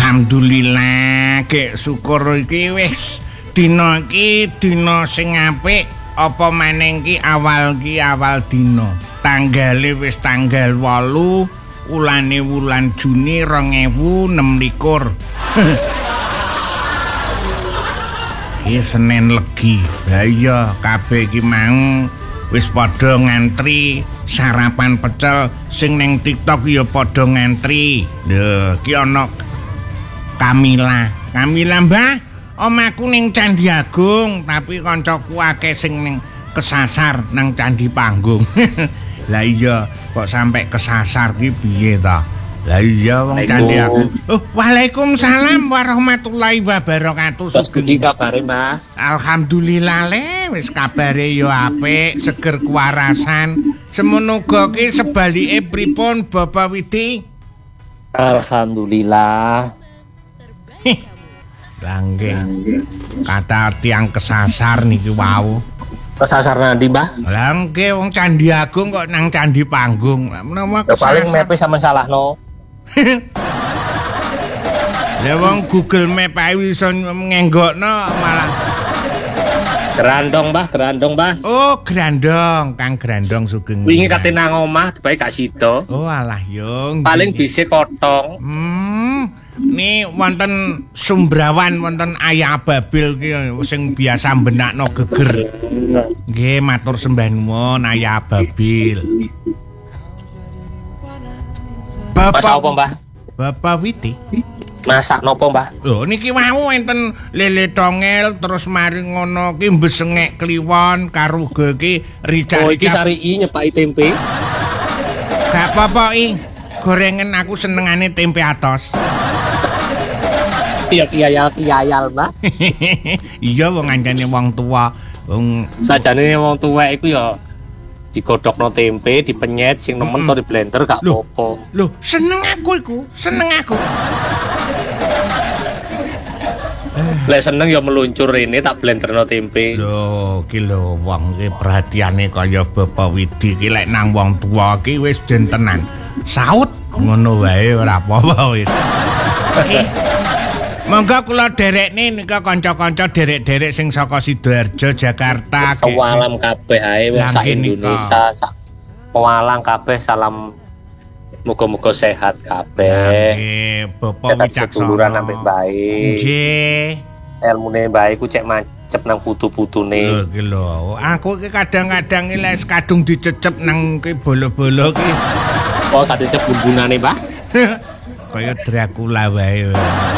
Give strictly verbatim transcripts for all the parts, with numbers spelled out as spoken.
Alhamdulillah, gek syukur iki wis dina iki dina sing apik apa maneh ki awal ki awal dina. Tanggale wis tanggal wolu ulane wulan Juni rong ewu enem likur. Iki Senin Legi. Lah iya kabeh iki mau wis padha ngantri sarapan pecel sing ning TikTok ya padha ngantri. Lho, ki ana Kamila. Kamila, Mbah, omaku ning Candi Agung, tapi kancaku akeh sing ning kesasar nang Candi Panggung. Lah iya, kok sampai kesasar ki piye ta? Lah iya wong Candi Agung. Oh, Waalaikumsalam warahmatullahi wabarakatuh. Sugeng kabare, Mbah? Alhamdulillah le, wis kabare yo apik, seger kewarasan. Semono uga ki sebalike pripun Bapak Widi? Alhamdulillah. Langgeng. Kata tiang kesasar niki wau. Kesasar nanti, Mbah? Lah nggih wong Candi Agung kok nang Candi Panggung. Menawa kesasar. Paling mepe sampean salahno. Ya wong Google Map ae iso ngenggokno malah Grandong, Mbah, grandong, Mbah. Oh, grandong, Kang Grandong Sugeng. Wingi kate nang omah dibae gak sida. Oh, alah yo. Paling bise kotong. Hmm. Ni wonten Sumbrawan wonten Ayah Babil ki sing biasa benakno geger. Nggih, matur sembah nuwun Ayah Babil. Bapak Masak apa, Mbah? Bapak Witi. Masak nopo, Mbah? Lho niki wau enten lele tongel terus mari ngono ki mbesengek kliwon karo uga ki rica-rica. Oh, iki sariki nyepaki tempe. Gak apa-apa i. Gorengan aku senengane tempe atos. Iya piyayal piyayal, Mbah. Iya wong ancane wong tua. Wong sajane wong tuwek iku ya digodhogno tempe, dipenyet sing nemen to di blender gak apa-apa. Lho, seneng aku iku, seneng aku. Lek seneng ya meluncur rene tak blenderno tempe. Lho, ki lho wong ki perhatiane kaya Bapak Widi ki lek nang wong tua ki wis dentenan. Saut ngono wae ora apa-apa wis. Monggo kula derekne nika kanca-kanca derek-derek sing saka Sidoarjo Jakarta. Salam kabeh ae wong sak Indonesia, sak Malang kabeh salam muga-muga sehat kabeh. Nggih, Bapak Wicaksana ambek bae. Nggih. Elmune bae ku cek mancep nang putu-putune. Lho ki lho, aku ki kadang-kadang iki kadung dicecep nang ki bolo-bolo ki. Oh, kadecep bumbunane, Mbah? Kaya Dracula wae.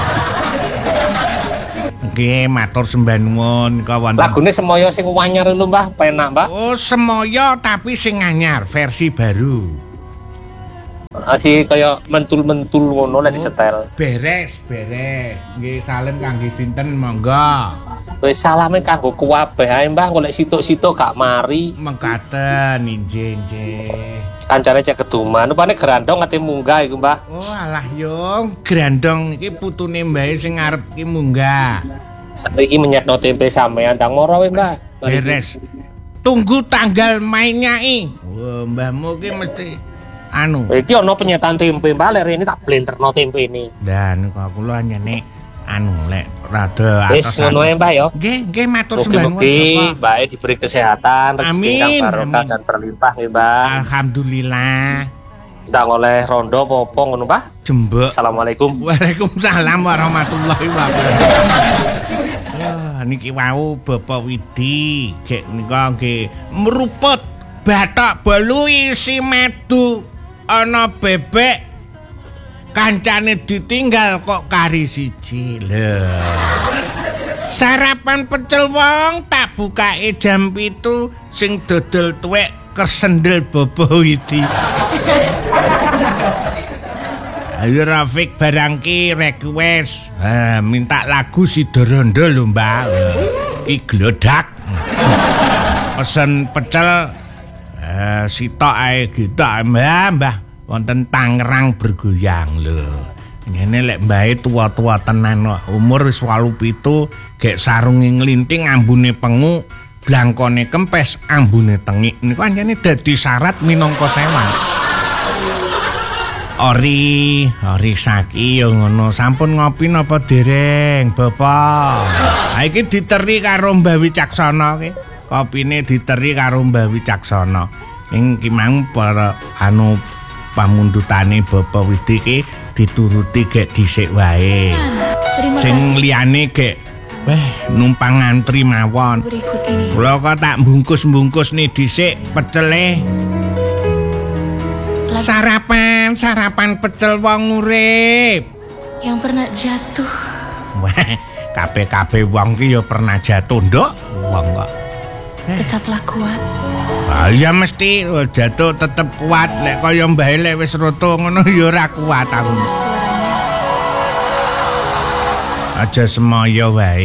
Nggih, matur sembah nuwun ka wonten. Lagune Semoyo sing anyar lho, Mbah, penak, Mbah. Oh, Semoyo tapi sing anyar, versi baru. Asih kaya mentul-mentul ngono lek disetel. Beres, beres. Nggih, salam kangge sinten monggo. Wis salame kanggo kuwabeh ae, Mbah, golek situk-situk gak mari. Mengkaten, nggih, nggih. Kancane cek keduman, rupane grandong ate munggah iku, Mbah. Oh, alah yo, grandong iki putune mbae sing arep ki munggah. Saiki menyetno tempe sampean tang moro wae, Mbah. Beres. Tunggu tanggal mainnya i. Wah, mbahmu ki mesti anu. Iki ana penyetan tempe, Mbah, lek rene tak blenderno tempe ini. Dan kok kula nyene anu lek rada atos. Wis ngono ae, Mbah ya. Nggih, nggih matur sembah nuwun. Mugi bae diberi kesehatan, rezeki kang barokah dan berlimpah nggih, Mbah. Alhamdulillah. Ndang oleh rondo apa ngono, Mbah? Jembek. Assalamualaikum. Waalaikumsalam warahmatullahi wabarakatuh. Wah, niki wau Bapak Widi, gek nika nggih meruput bathok bolu isi madu ana bebek kancane ditinggal kok kari siji. Lho. Sarapan pecel wong tak bukake jam pitu sing dodol tuwek kesendel Bapak Widi. Ayo Rafiq barangki request. Ha, minta lagu Sidorondo lho, Mbak. Ki glodak. Pesen pecel eh sitok ae gitu, Mbah, Mbah. Wonten Tangerang bergoyang lho. Ngene lek mbae tua-tua tenan kok. Umur wis wolu pitu, gek sarunge nglinting ambune pengu, blangkone kempes ambune tengik. Niku anjene dadi syarat minangka sewan. Ori, ori saki ya ngono. Sampun ngopi napa dereng, Bapak? Ha iki diteri karo Mbah Wicaksana ki. Kopine diteri karo Mbah Wicaksana. Ning ki mang para anu pamundutane Bapak Widi ki dituruti gek dhisik wae. Sing liyane gek weh numpang ngantri mawon. Kula kok tak bungkus-bungkus nih dhisik pecele. Sarapan, sarapan pecel wong urip. Yang pernah jatuh. Wah, kabeh-kabeh wong ki ya pernah jatuh, Nduk. Wong kok. Tetaplah kuat. Ah ya mesti jatuh tetep kuat. Lek kaya mbahe lek wis roto ngono ya ora kuat aku. Aja semoyo wae.